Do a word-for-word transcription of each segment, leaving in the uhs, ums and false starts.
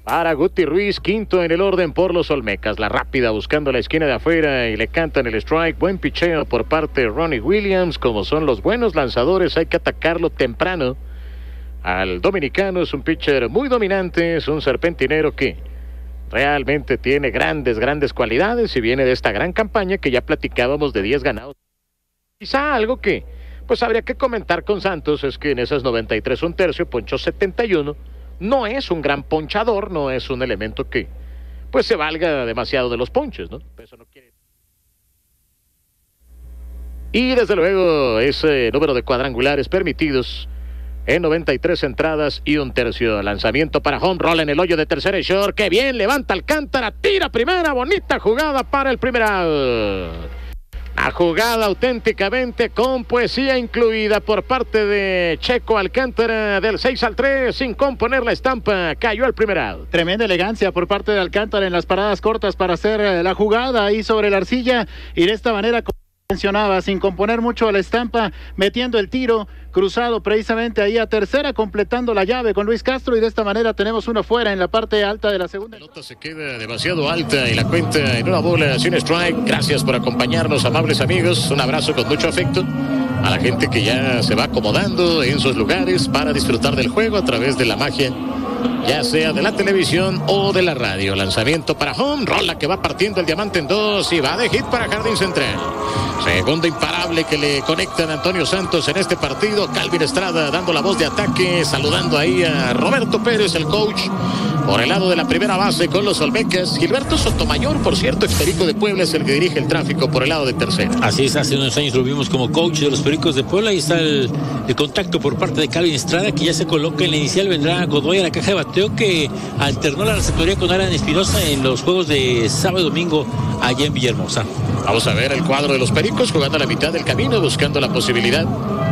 Para Guti Ruiz, quinto en el orden por los Olmecas. La rápida buscando la esquina de afuera y le cantan el strike. Buen picheo por parte de Ronnie Williams. Como son los buenos lanzadores, hay que atacarlo temprano. Al dominicano es un pitcher muy dominante, es un serpentinero que realmente tiene grandes, grandes cualidades y viene de esta gran campaña que ya platicábamos de diez ganados. Quizá algo que pues habría que comentar con Santos es que en esas noventa y tres un tercio, ponchó setenta y uno. No es un gran ponchador, no es un elemento que pues se valga demasiado de los ponches, ¿no? Eso no quiere... Y desde luego ese número de cuadrangulares permitidos en noventa y tres entradas y un tercio. Lanzamiento para home roll en el hoyo de tercera y short. ¡Qué bien! Levanta Alcántara, tira primera, bonita jugada para el primer out. La jugada auténticamente con poesía incluida por parte de Checo Alcántara, del seis al tres, sin componer la estampa, cayó el primer out. Tremenda elegancia por parte de Alcántara en las paradas cortas para hacer la jugada ahí sobre la arcilla, y de esta manera, como mencionaba, sin componer mucho la estampa, metiendo el tiro cruzado precisamente ahí a tercera, completando la llave con Luis Castro, y de esta manera tenemos uno fuera en la parte alta de la segunda. La pelota se queda demasiado alta y la cuenta en una bola sin strike. Gracias por acompañarnos, amables amigos. Un abrazo con mucho afecto a la gente que ya se va acomodando en sus lugares para disfrutar del juego a través de la magia, ya sea de la televisión o de la radio. Lanzamiento para home, rola que va partiendo el diamante en dos y va de hit para jardín central. Segundo imparable que le conectan a Antonio Santos en este partido. Calvin Estrada dando la voz de ataque, saludando ahí a Roberto Pérez, el coach, por el lado de la primera base con los Olmecas. Gilberto Sotomayor, por cierto, ex Perico de Puebla, es el que dirige el tráfico por el lado de tercera. Así es, hace unos años lo vimos como coach de los Pericos de Puebla. Ahí está el, el contacto por parte de Calvin Estrada, que ya se coloca en la inicial. Vendrá Godoy a la caja de bateo, que alternó la receptoría con Alan Espinosa en los juegos de sábado y domingo allá en Villahermosa. Vamos a ver el cuadro de los Pericos jugando a la mitad del camino, buscando la posibilidad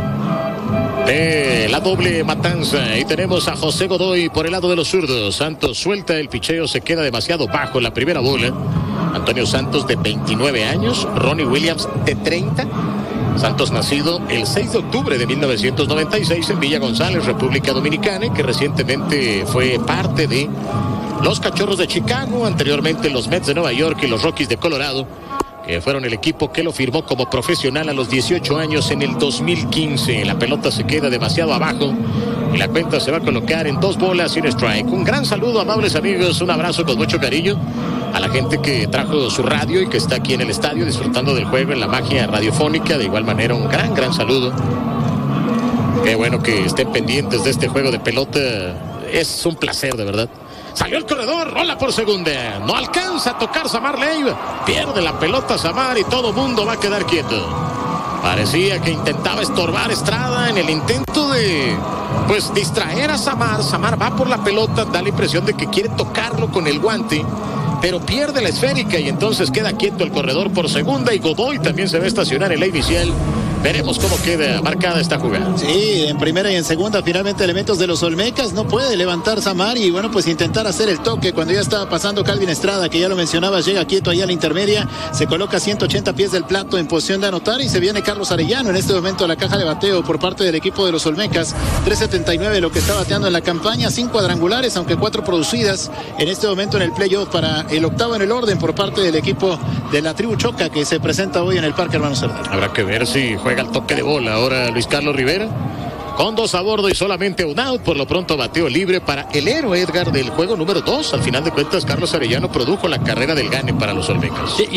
de la doble matanza. Y tenemos a José Godoy por el lado de los zurdos. Santos suelta el picheo, se queda demasiado bajo la primera bola. Antonio Santos de veintinueve años, Ronnie Williams de treinta. Santos nacido el seis de octubre de mil novecientos noventa y seis en Villa González, República Dominicana, que recientemente fue parte de los Cachorros de Chicago, anteriormente los Mets de Nueva York y los Rockies de Colorado, que fueron el equipo que lo firmó como profesional a los dieciocho años en el dos mil quince. La pelota se queda demasiado abajo y la cuenta se va a colocar en dos bolas sin strike. Un gran saludo, amables amigos, un abrazo con mucho cariño a la gente que trajo su radio y que está aquí en el estadio disfrutando del juego en la magia radiofónica. De igual manera, un gran, gran saludo. Qué bueno que estén pendientes de este juego de pelota. Es un placer, de verdad. Salió el corredor, rola por segunda. No alcanza a tocar Samar Leiva. Pierde la pelota Samar y todo mundo va a quedar quieto. Parecía que intentaba estorbar Estrada en el intento de, pues, distraer a Samar. Samar va por la pelota, da la impresión de que quiere tocarlo con el guante, pero pierde la esférica y entonces queda quieto el corredor por segunda, y Godoy también se va a estacionar en la inicial. Veremos cómo queda marcada esta jugada. Sí, en primera y en segunda finalmente elementos de los Olmecas. No puede levantar Samar y bueno, pues intentar hacer el toque cuando ya estaba pasando Calvin Estrada, que ya lo mencionaba, llega quieto ahí a la intermedia, se coloca a ciento ochenta pies del plato en posición de anotar, y se viene Carlos Arellano en este momento a la caja de bateo por parte del equipo de los Olmecas. tres setenta y nueve lo que está bateando en la campaña, cinco cuadrangulares, aunque cuatro producidas en este momento en el playoff para el octavo en el orden por parte del equipo de la tribu Choca, que se presenta hoy en el Parque Hermano Cerdán. Habrá que ver si juega el toque de bola ahora Luis Carlos Rivera, con dos a bordo y solamente un out. Por lo pronto bateo libre para el héroe Edgar del juego número dos. Al final de cuentas, Carlos Arellano produjo la carrera del gane para los Olmecas. Sí.